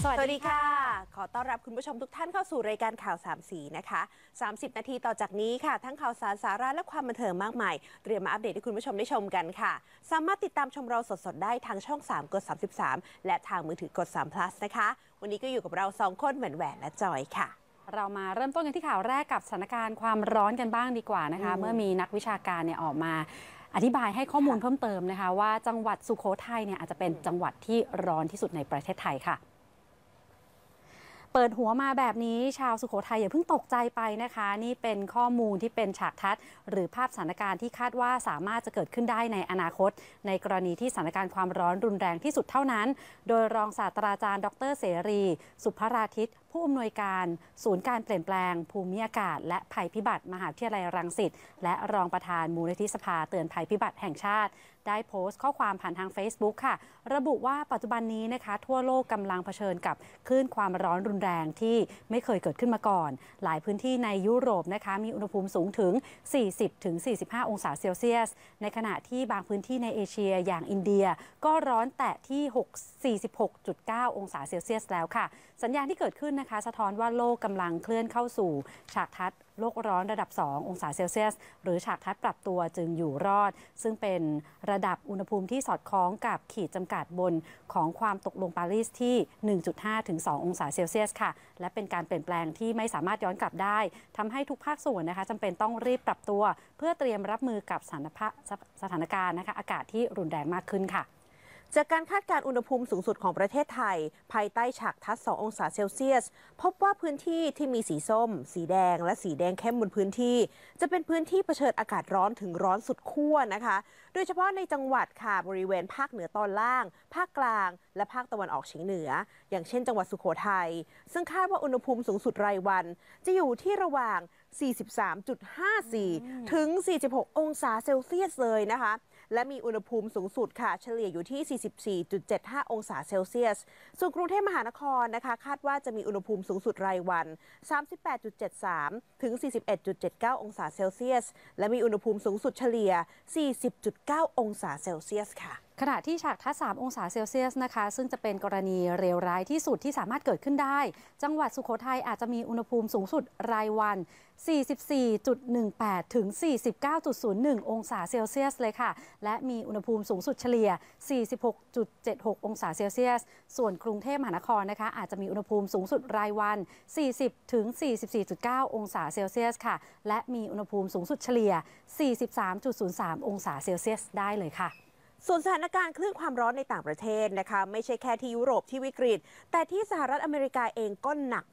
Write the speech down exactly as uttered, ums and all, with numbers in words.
สวัสดีค่ะขอต้อนรับคุณผู้ชมทุกท่านเข้าสู่รายการข่าวสามสีนะคะสามสิบนาทีต่อจากนี้ค่ะทั้งข่าวสารสาระและความบันเทิงมากมายเตรียมมาอัปเดตให้คุณผู้ชมได้ชมกันค่ะสามารถติดตามชมเราสดๆได้ทางช่องสามกดสามสิบสามและทางมือถือกดสาม plus นะคะวันนี้ก็อยู่กับเราสองคนแหวนแหวนและจอยค่ะเรามาเริ่มต้นกันที่ข่าวแรกกับสถานการณ์ความร้อนกันบ้างดีกว่านะคะเมื่อมีนักวิชาการเนี่ยออกมาอธิบายให้ข้อมูลเพิ่มเติมนะคะว่าจังหวัดสุโขทัยเนี่ยอาจจะเป็นจังหวัดที่ร้อนที่สุดในประเทศไทยค่ะเปิดหัวมาแบบนี้ชาวสุโขทัยอย่าเพิ่งตกใจไปนะคะนี่เป็นข้อมูลที่เป็นฉากทัศน์หรือภาพสถานการณ์ที่คาดว่าสามารถจะเกิดขึ้นได้ในอนาคตในกรณีที่สถานการณ์ความร้อนรุนแรงที่สุดเท่านั้นโดยรองศาสตราจารย์ดรเสรีสุภราทิตผู้อำนวยการศูนย์การเปลี่ยนแปลงภูมิอากาศและภัยพิบัติมหาวิทยาลัยรังสิตและรองประธานมูลนิธิสภาเตือนภัยพิบัติแห่งชาติได้โพสต์ข้อความผ่านทาง Facebook ค่ะระบุว่าปัจจุบันนี้นะคะทั่วโลกกำลังเผชิญกับคลื่นความร้อนรุนแรงที่ไม่เคยเกิดขึ้นมาก่อนหลายพื้นที่ในยุโรปนะคะมีอุณหภูมิสูงถึง สี่สิบถึงสี่สิบห้า องศาเซลเซียสในขณะที่บางพื้นที่ในเอเชียอย่างอินเดียก็ร้อนแตะที่ สี่สิบหกจุดเก้า องศาเซลเซียสแล้วค่ะสัญญาณที่เกิดขึ้นนะคะสะท้อนว่าโลกกำลังเคลื่อนเข้าสู่ฉากทัศน์โลกร้อนระดับ สอง องศาเซลเซียสหรือฉากทัศน์ปรับตัวจึงอยู่รอดซึ่งเป็นระดับอุณหภูมิที่สอดคล้องกับขีดจำกัดบนของความตกลงปารีสที่ หนึ่งจุดห้า ถึง สอง องศาเซลเซียสค่ะและเป็นการเปลี่ยนแปลงที่ไม่สามารถย้อนกลับได้ทำให้ทุกภาคส่วนนะคะจำเป็นต้องรีบปรับตัวเพื่อเตรียมรับมือกับสถานการณ์นะคะอากาศที่รุนแรงมากขึ้นค่ะจากการคาดการณ์อุณหภูมิสูงสุดของประเทศไทยภายใต้ฉากทัศน์สององศาเซลเซียสพบว่าพื้นที่ที่มีสีส้มสีแดงและสีแดงเข้มบนพื้นที่จะเป็นพื้นที่เผชิญอากาศร้อนถึงร้อนสุดขั้วนะคะโดยเฉพาะในจังหวัดค่ะบริเวณภาคเหนือตอนล่างภาคกลางและภาคตะวันออกเฉียงเหนืออย่างเช่นจังหวัดสุโขทัยซึ่งคาดว่าอุณหภูมิสูงสุดรายวันจะอยู่ที่ระหว่าง สี่สิบสามจุดห้าสี่ ถึง สี่สิบหก องศาเซลเซียสเลยนะคะและมีอุณหภูมิสูงสุดค่ะเฉลี่ยอยู่ที่ สี่สิบสี่จุดเจ็ดห้า องศาเซลเซียสส่วนกรุงเทพมหานครนะคะคาดว่าจะมีอุณหภูมิสูงสุดรายวัน สามสิบแปดจุดเจ็ดสาม ถึง สี่สิบเอ็ดจุดเจ็ดเก้า องศาเซลเซียสและมีอุณหภูมิสูงสุดเฉลี่ย สี่สิบจุดเก้า องศาเซลเซียสค่ะขณะที่ฉากทัศน์สามองศาเซลเซียสนะคะซึ่งจะเป็นกรณีเลวร้ายที่สุดที่สามารถเกิดขึ้นได้จังหวัดสุโขทัยอาจจะมีอุณหภูมิสูงสุดรายวัน สี่สิบสี่จุดหนึ่งแปด ถึง สี่สิบเก้าจุดศูนย์หนึ่ง องศาเซลเซียสเลยค่ะและมีอุณหภูมิสูงสุดเฉลี่ย สี่สิบหกจุดเจ็ดหก องศาเซลเซียสส่วนกรุงเทพมหานครนะคะอาจจะมีอุณหภูมิสูงสุดรายวัน สี่สิบถึงสี่สิบสี่จุดเก้า องศาเซลเซียสค่ะและมีอุณหภูมิสูงสุดเฉลี่ย สี่สิบสามจุดศูนย์สาม องศาเซลเซียสได้เลยค่ะส่วนสถานการณ์คลื่นความร้อนในต่างประเทศนะคะไม่ใช่แค่ที่ยุโรปที่วิกฤตแต่ที่สหรัฐอเมริกาเองก็หนัก